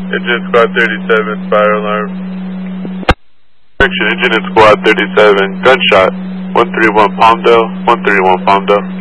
Engine Squad 37, fire alarm. Correction, Engine and Squad 37, gunshot. 131 Palmdale, 131 Palmdale.